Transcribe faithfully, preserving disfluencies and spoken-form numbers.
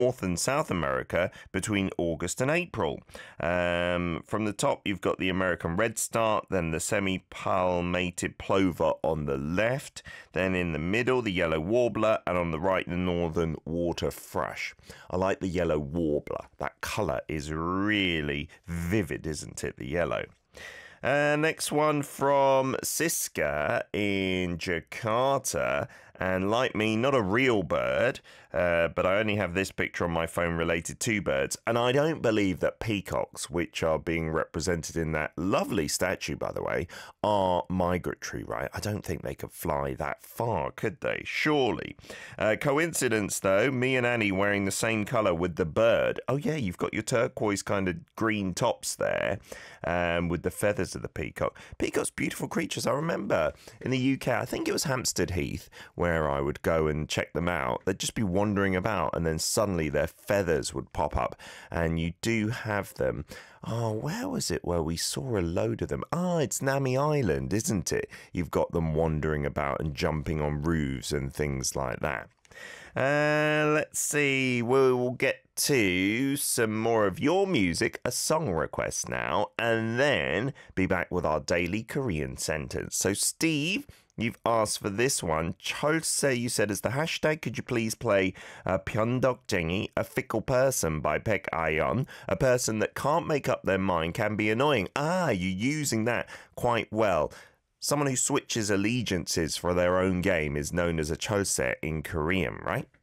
North and South America between August and April. Um, from the top, you've got the American redstart, then the semi-palmated plover on the left, then in the middle, the yellow warbler, and on the right, the northern water thrush. I like the yellow warbler. That colour is really vivid, isn't it, the yellow? Uh, next one from Siska in Jakarta. And like me, not a real bird, uh, but I only have this picture on my phone related to birds. And I don't believe that peacocks, which are being represented in that lovely statue, by the way, are migratory, right? I don't think they could fly that far, could they? Surely. Uh, coincidence, though, me and Annie wearing the same colour with the bird. Oh, yeah, you've got your turquoise kind of green tops there um, with the feathers of the peacock. Peacocks, beautiful creatures. I remember in the U K, I think it was Hampstead Heath, where I would go and check them out. They'd just be wandering about and then suddenly their feathers would pop up, and you do have them. Oh, where was it where we saw a load of them? Ah, it's Nami Island, isn't it? You've got them wandering about and jumping on roofs and things like that. Uh, let's see, we'll get to some more of your music, a song request now, and then be back with our daily Korean sentence. So, Steve, you've asked for this one. Cholse, you said, is the hashtag. Could you please play uh, Pyeongdokjengi, a fickle person by Baek Ayeon? A person that can't make up their mind can be annoying. Ah, you're using that quite well. Someone who switches allegiances for their own game is known as a Cholse in Korean, right?